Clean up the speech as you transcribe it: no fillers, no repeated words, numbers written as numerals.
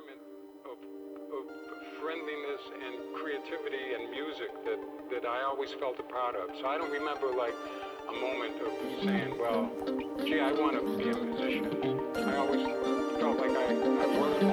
environment of friendliness and creativity and music that I always felt a part of. So I don't remember like a moment of saying, well, gee, I want to be a musician. I always felt like I was